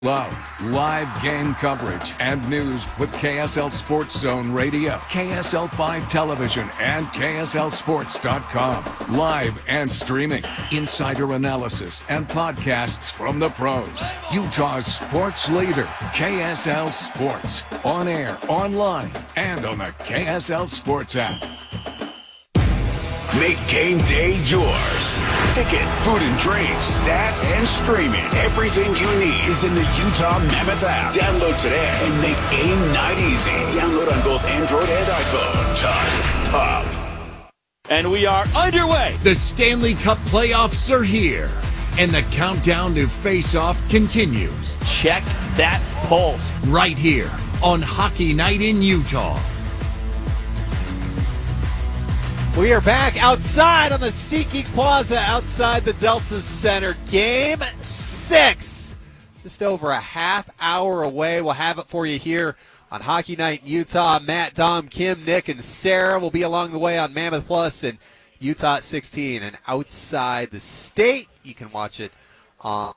Love live game coverage and news with KSL Sports Zone Radio, KSL 5 Television, and KSLSports.com. Live and streaming. Insider analysis and podcasts from the pros. Utah's sports leader, KSL Sports. On air, online, and on the KSL Sports app. Make game day yours. Tickets, food and drinks, stats, and streaming. Everything you need is in the Utah Mammoth app. Download today and make game night easy. Download on both Android and iPhone. Just top. And we are underway. The Stanley Cup playoffs are here, and the countdown to face-off continues. Check that pulse. Right here on Hockey Night in Utah. We are back outside on the SeatGeek Plaza outside the Delta Center. Game 6. Just over a half hour away. We'll have it for you here on Hockey Night in Utah. Matt, Dom, Kim, Nick, and Sarah will be along the way on Mammoth Plus and Utah at 16. And outside the state, you can watch it on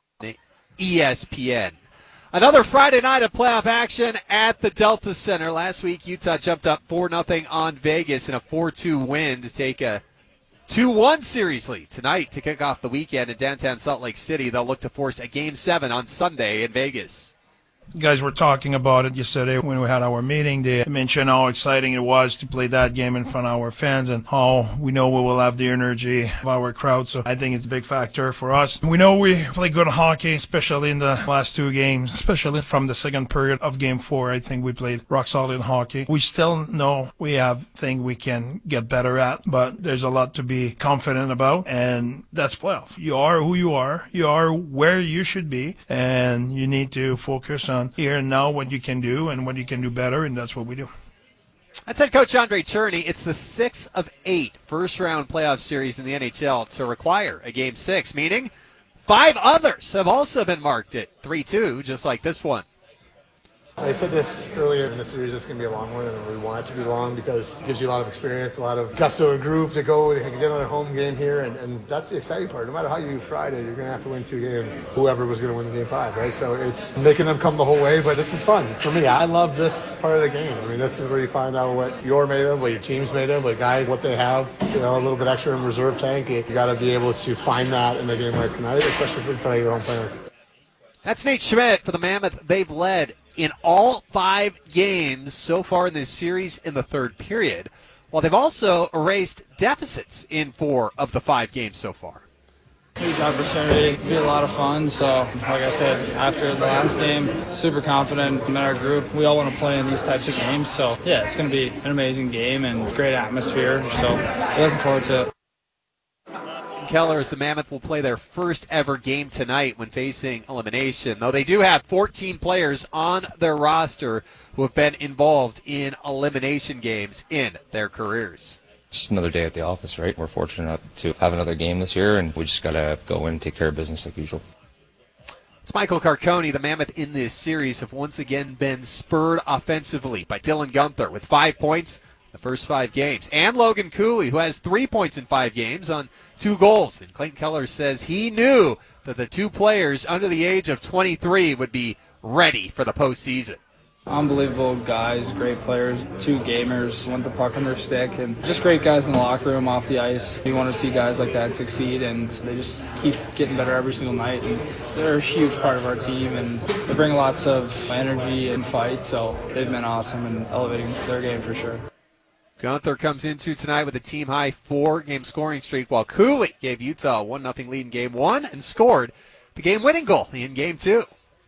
ESPN. Another Friday night of playoff action at the Delta Center. Last week, Utah jumped up 4-0 on Vegas in a 4-2 win to take a 2-1 series lead. Tonight, to kick off the weekend in downtown Salt Lake City, they'll look to force a Game 7 on Sunday in Vegas. You guys were talking about it yesterday when we had our meeting. They mentioned how exciting it was to play that game in front of our fans and how we know we will have the energy of our crowd. So I think it's a big factor for us. We know we play good hockey, especially in the last two games, especially from the second period of Game 4. I think we played rock solid hockey. We still know we have things we can get better at, but there's a lot to be confident about, and that's playoff. You are who you are. You are where you should be, and you need to focus on here and now what you can do and what you can do better, and that's what we do. That's head coach Andre Cherney. It's the 6th of 8 first-round playoff series in the NHL to require a Game 6, meaning 5 others have also been marked at 3-2, just like this one. I said this earlier in the series, this is going to be a long one, and we want it to be long because it gives you a lot of experience, a lot of gusto and group to go and get another home game here, and that's the exciting part. No matter how you do Friday, you're going to have to win 2 games, whoever was going to win Game 5, right? So it's making them come the whole way, but this is fun for me. I love this part of the game. I mean, this is where you find out what you're made of, what your team's made of, what guys, what they have, you know, a little bit extra in reserve tank. You got to be able to find that in a game like tonight, especially in front of your home fans. That's Nate Schmidt for the Mammoth. They've led in all 5 games so far in this series in the third period, while they've also erased deficits in 4 of the 5 games so far. Huge opportunity. It'll be a lot of fun. So, like I said, after the last game, super confident in our group. We all want to play in these types of games. So, yeah, it's going to be an amazing game and great atmosphere. So, we're looking forward to it. Keller, as the Mammoth will play their first ever game tonight when facing elimination, though they do have 14 players on their roster who have been involved in elimination games in their careers. Just another day at the office, right? We're fortunate enough to have another game this year, and we just got to go in and take care of business like usual. It's Michael Carcone. The Mammoth in this series have once again been spurred offensively by Dylan Guenther with 5 points the first 5 games, and Logan Cooley, who has 3 points in 5 games on 2 goals. And Clayton Keller says he knew that the 2 players under the age of 23 would be ready for the postseason. Unbelievable guys, great players, 2 gamers, want the puck on their stick, and just great guys in the locker room, off the ice. You want to see guys like that succeed, and they just keep getting better every single night. And they're a huge part of our team, and they bring lots of energy and fight, so they've been awesome in elevating their game for sure. Guenther comes into tonight with a team-high 4-game scoring streak, while Cooley gave Utah a 1-0 lead in Game 1 and scored the game-winning goal in Game 2.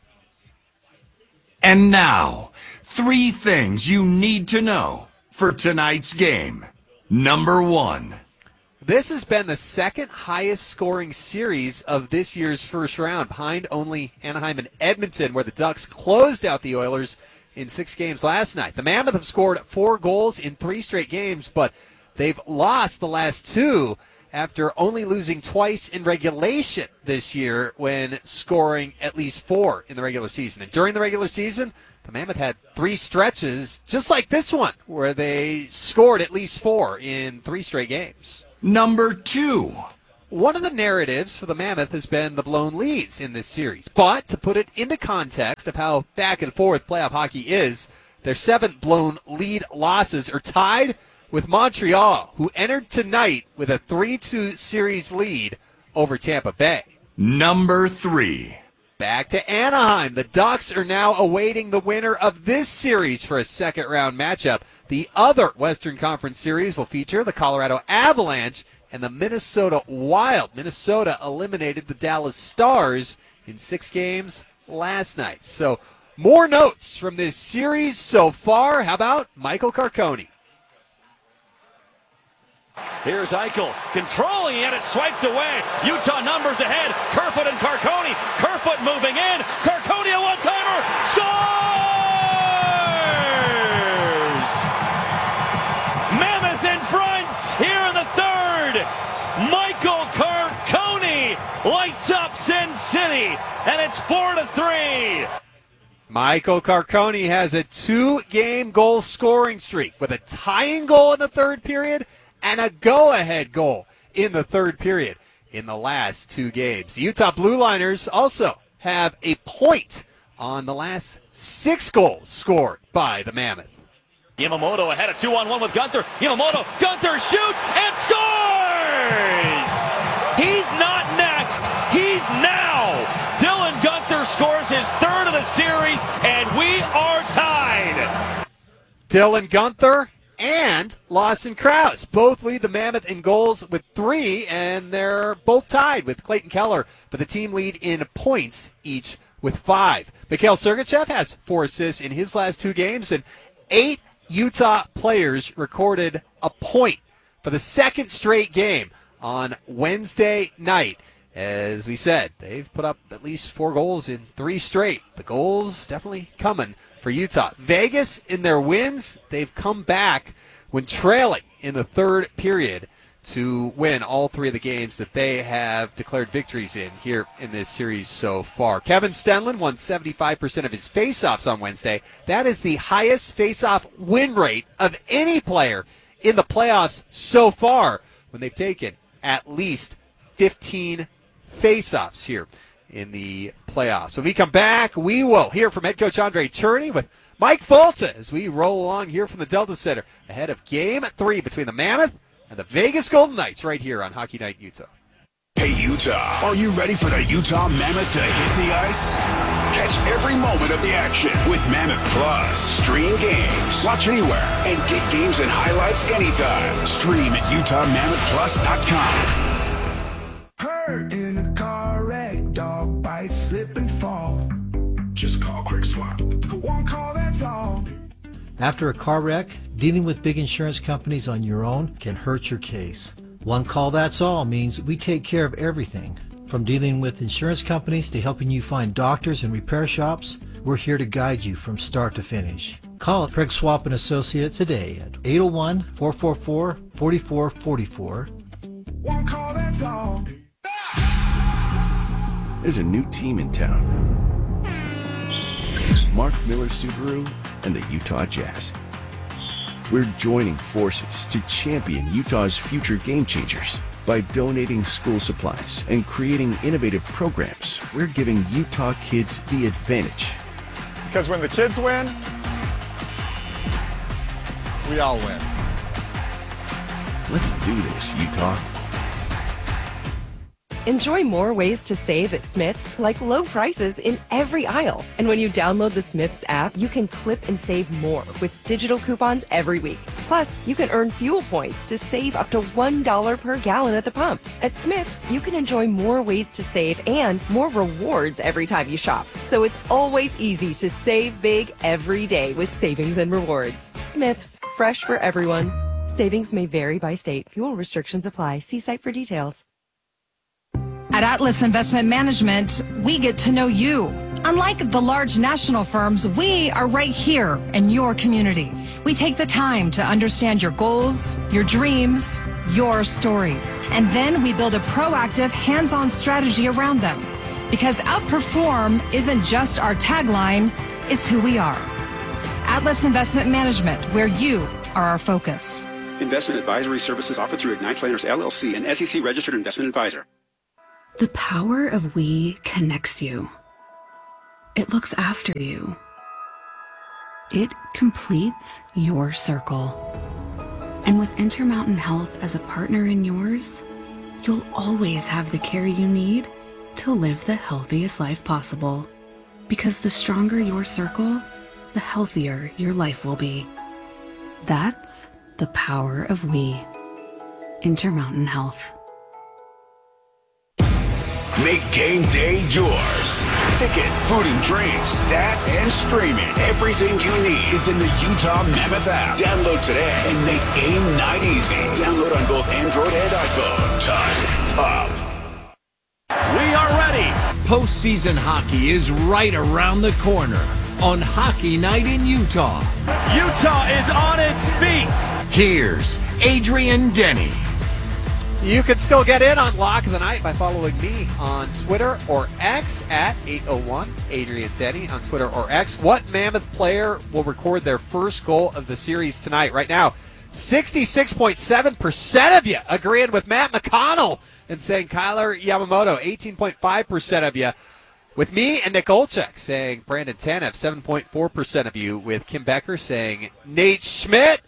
And now, 3 things you need to know for tonight's game. Number 1. This has been the second highest scoring series of this year's first round, behind only Anaheim and Edmonton, where the Ducks closed out the Oilers in 6 games last night. The Mammoth have scored 4 goals in 3 straight games, but they've lost the last 2 after only losing twice in regulation this year when scoring at least 4 in the regular season. And during the regular season, the Mammoth had 3 stretches, just like this one, where they scored at least 4 in 3 straight games. Number 2. one of the narratives for the Mammoth has been the blown leads in this series. But to put it into context of how back and forth playoff hockey is, their 7 blown lead losses are tied with Montreal, who entered tonight with a 3-2 series lead over Tampa Bay. Number 3. Back to Anaheim. The Ducks are now awaiting the winner of this series for a second-round matchup. The other Western Conference series will feature the Colorado Avalanche and the Minnesota Wild. Minnesota eliminated the Dallas Stars in 6 games last night. So more notes from this series so far. How about Michael Carcone? Here's Eichel controlling it. It's swiped away. Utah numbers ahead. Kerfoot and Carcone. Kerfoot moving in. Carcone a one-timer. Scores! Mammoth in front here in the third. Michael Carcone lights up Sin City, and it's 4-3. Michael Carcone has a 2-game goal scoring streak with a tying goal in the third period and a go-ahead goal in the third period in the last 2 games. The Utah Blue Liners also have a point on the last 6 goals scored by the Mammoth. Yamamoto ahead of 2-on-1 with Gunther. Yamamoto, Gunther shoots and scores! He's not next. He's now. Dylan Gunther scores his 3rd of the series, and we are tied. Dylan Gunther and Lawson Krause both lead the Mammoth in goals with 3, and they're both tied with Clayton Keller for the team lead in points, each with 5. Mikhail Sergachev has 4 assists in his last 2 games, and 8 Utah players recorded a point for the 2nd straight game on Wednesday night. As we said, they've put up at least 4 goals in 3 straight. The goals definitely coming for Utah. Vegas, in their wins, they've come back when trailing in the third period to win all 3 of the games that they have declared victories in here in this series so far. Kevin Stenlund won 75% of his faceoffs on Wednesday. That is the highest faceoff win rate of any player in the playoffs so far when they've taken at least 15 faceoffs here in the playoffs. When we come back, we will hear from head coach Andre Tourigny with Mike Folta as we roll along here from the Delta Center ahead of Game 3 between the Mammoth and the Vegas Golden Knights right here on Hockey Night Utah. Hey, Utah, are you ready for the Utah Mammoth to hit the ice? Catch every moment of the action with Mammoth Plus. Stream games, watch anywhere, and get games and highlights anytime. Stream at UtahMammothPlus.com. Hurt in a car wreck, dog bite, slip and fall. Just call Quick Swap. One call, that's all. After a car wreck, dealing with big insurance companies on your own can hurt your case. One call, that's all means we take care of everything. From dealing with insurance companies to helping you find doctors and repair shops, we're here to guide you from start to finish. Call Craig Swap & Associates today at 801-444-4444. One call, that's all. There's a new team in town. Mark Miller Subaru and the Utah Jazz. We're joining forces to champion Utah's future game changers. By donating school supplies and creating innovative programs, we're giving Utah kids the advantage. Because when the kids win, we all win. Let's do this, Utah. Enjoy more ways to save at Smith's, like low prices in every aisle. And when you download the Smith's app, you can clip and save more with digital coupons every week. Plus, you can earn fuel points to save up to $1 per gallon at the pump. At Smith's, you can enjoy more ways to save and more rewards every time you shop. So it's always easy to save big every day with savings and rewards. Smith's, fresh for everyone. Savings may vary by state. Fuel restrictions apply. See site for details. At Atlas Investment Management, we get to know you. Unlike the large national firms, we are right here in your community. We take the time to understand your goals, your dreams, your story. And then we build a proactive, hands-on strategy around them. Because outperform isn't just our tagline, it's who we are. Atlas Investment Management, where you are our focus. Investment advisory services offered through Ignite Planners LLC, an SEC-registered investment advisor. The power of we connects you. It looks after you. It completes your circle. And with Intermountain Health as a partner in yours, you'll always have the care you need to live the healthiest life possible. Because the stronger your circle, the healthier your life will be. That's the power of we. Intermountain Health. Make game day yours. Tickets, food and drinks, stats, and streaming. Everything you need is in the Utah Mammoth app. Download today and make game night easy. Download on both Android and iPhone. Tusk Top. We are ready. Postseason hockey is right around the corner on Hockey Night in Utah. Utah is on its feet. Here's Adrian Denny. You can still get in on Lock of the Night by following me on Twitter or X at 801 Adrian Denny on Twitter or X. What Mammoth player will record their first goal of the series tonight? Right now, 66.7% of you agreeing with Matt McConnell and saying Kyler Yamamoto. 18.5% of you with me and Nick Olchek saying Brandon Tanev. 7.4% of you with Kim Becker saying Nate Schmidt.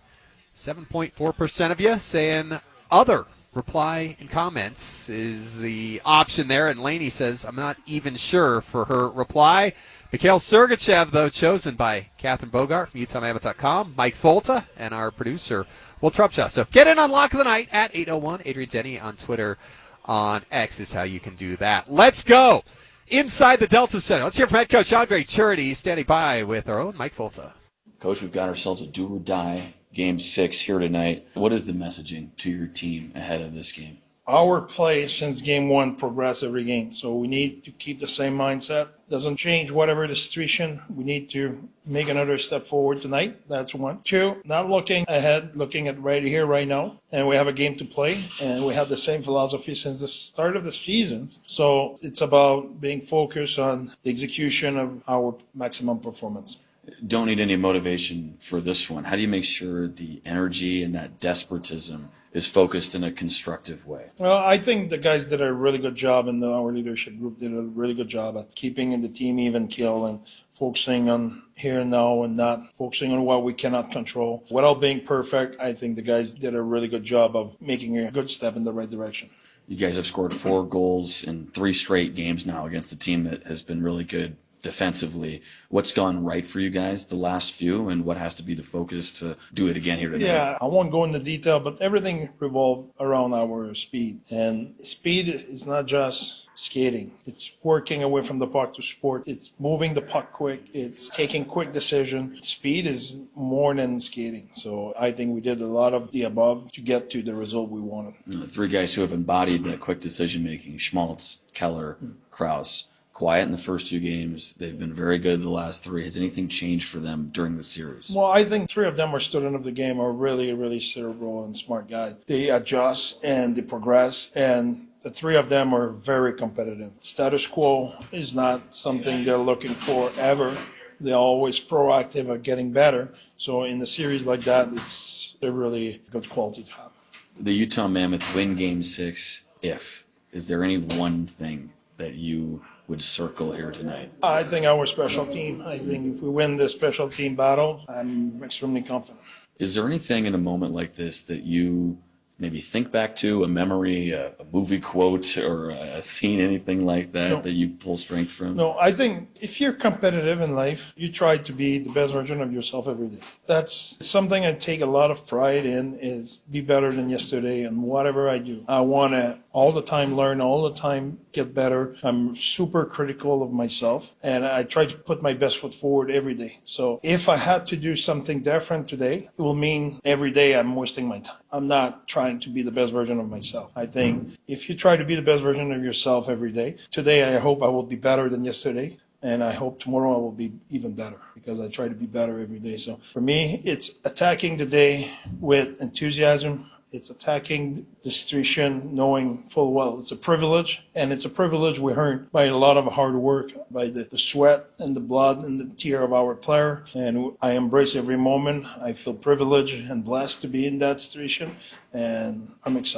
7.4% of you saying other. Reply and comments is the option there. And Lainey says, I'm not even sure for her reply. Mikhail Sergachev, though, chosen by Catherine Bogart from UtahMammoth.com, Mike Folta, and our producer, Will Trupshaw. So get in on Lock of the Night at 801. Adrian Denny on Twitter, on X is how you can do that. Let's go inside the Delta Center. Let's hear from head coach Andre Churity standing by with our own Mike Folta. Coach, we've got ourselves a do-or-die Game 6 here tonight. What is the messaging to your team ahead of this game? Our play since game 1 progress every game, so we need to keep the same mindset. Doesn't change whatever the situation. We need to make another step forward tonight. That's 1. 2, not looking ahead, looking at right here, right now. And we have a game to play, and we have the same philosophy since the start of the season. So it's about being focused on the execution of our maximum performance. Don't need any motivation for this one. How do you make sure the energy and that despotism is focused in a constructive way? Well, I think the guys did a really good job, and our leadership group did a really good job at keeping the team even keel and focusing on here and now and not focusing on what we cannot control. Without being perfect, I think the guys did a really good job of making a good step in the right direction. You guys have scored 4 goals in 3 straight games now against a team that has been really good defensively. What's gone right for you guys the last few, and what has to be the focus to do it again here tonight? Yeah, I won't go into detail, but everything revolves around our speed. And speed is not just skating. It's working away from the puck to support. It's moving the puck quick. It's taking quick decisions. Speed is more than skating. So I think we did a lot of the above to get to the result we wanted. 3 guys who have embodied that quick decision-making, Schmaltz, Keller, Krause. Quiet in the first 2 games. They've been very good the last 3. Has anything changed for them during the series? Well, I think 3 of them are students of the game, are really, really cerebral and smart guys. They adjust and they progress, and the 3 of them are very competitive. Status quo is not something they're looking for ever. They're always proactive at getting better. So in a series like that, it's a really good quality to have. The Utah Mammoth win Game 6 if. Is there any one thing that you would circle here tonight? I think our special team. I think if we win this special team battle, I'm extremely confident. Is there anything in a moment like this that you maybe think back to, a memory, a movie quote, or a scene, anything like that, that you pull strength from? No, I think if you're competitive in life, you try to be the best version of yourself every day. That's something I take a lot of pride in, is be better than yesterday in whatever I do. I want to all the time learn, all the time get better. I'm super critical of myself, and I try to put my best foot forward every day. So if I had to do something different today, it will mean every day I'm wasting my time. I'm not trying to be the best version of myself. I think if you try to be the best version of yourself every day, today I hope I will be better than yesterday, and I hope tomorrow I will be even better, because I try to be better every day. So for me, it's attacking the day with enthusiasm. It's attacking the situation knowing full well it's a privilege, and it's a privilege we earned by a lot of hard work, by the sweat and the blood and the tear of our player. And I embrace every moment. I feel privileged and blessed to be in that situation, and I'm excited.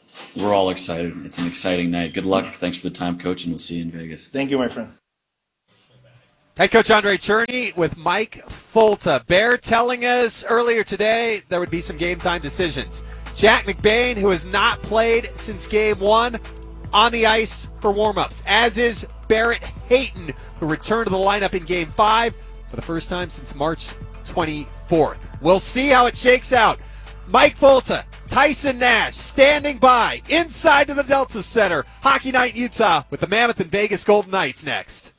We're all excited. It's an exciting night. Good luck. Thanks for the time, Coach, and we'll see you in Vegas. Thank you, my friend. Head coach Andre Cherney with Mike Folta. Bear telling us earlier today there would be some game time decisions. Jack McBain, who has not played since game 1, on the ice for warm-ups, as is Barrett Hayton, who returned to the lineup in game 5 for the first time since March 24th. We'll see how it shakes out. Mike Folta, Tyson Nash standing by inside to the Delta Center. Hockey Night in Utah with the Mammoth and Vegas Golden Knights next.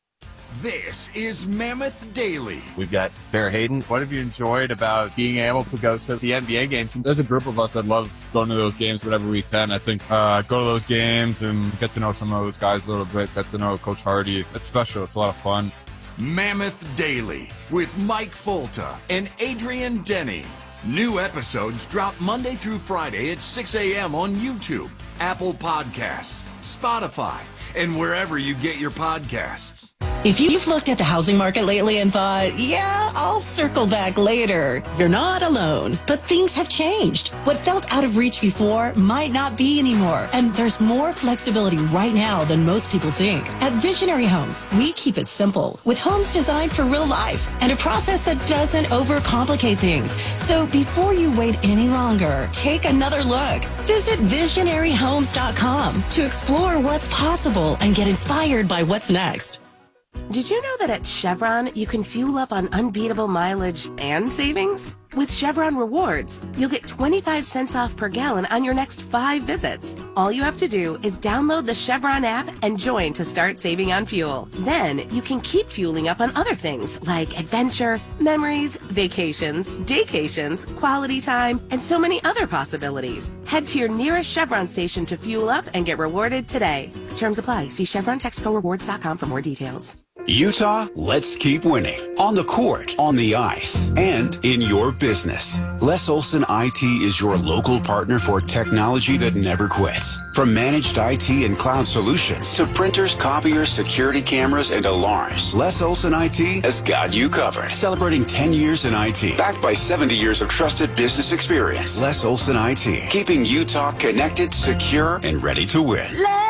This is Mammoth Daily. We've got Bear Hayden. What have you enjoyed about being able to go to the NBA games? There's a group of us that love going to those games whatever we can. I think go to those games and get to know some of those guys a little bit, get to know Coach Hardy. It's special. It's a lot of fun. Mammoth Daily with Mike Folta and Adrian Denny. New episodes drop Monday through Friday at 6 a.m. on YouTube, Apple Podcasts, Spotify, and wherever you get your podcasts. If you've looked at the housing market lately and thought, yeah, I'll circle back later, you're not alone. But things have changed. What felt out of reach before might not be anymore. And there's more flexibility right now than most people think. At Visionary Homes, we keep it simple with homes designed for real life and a process that doesn't overcomplicate things. So before you wait any longer, take another look. Visit visionaryhomes.com to explore what's possible and get inspired by what's next. Did you know that at Chevron, you can fuel up on unbeatable mileage and savings? With Chevron Rewards, you'll get 25 cents off per gallon on your next 5 visits. All you have to do is download the Chevron app and join to start saving on fuel. Then you can keep fueling up on other things like adventure, memories, vacations, daycations, quality time, and so many other possibilities. Head to your nearest Chevron station to fuel up and get rewarded today. Terms apply. See ChevronTexcoRewards.com for more details. Utah, let's keep winning. On the court, on the ice, and in your business. Les Olson IT is your local partner for technology that never quits. From managed IT and cloud solutions to printers, copiers, security cameras, and alarms, Les Olson IT has got you covered. Celebrating 10 years in IT, backed by 70 years of trusted business experience. Les Olson IT, keeping Utah connected, secure, and ready to win.